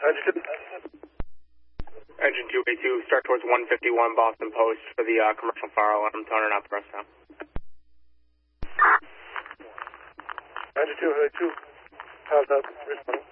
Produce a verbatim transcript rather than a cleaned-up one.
Engine Engine two eighty-two, start towards one fifty-one Boston Post for the uh, commercial fire alarm. Turning out the rest now. Engine two eighty-two, how's that? Respond.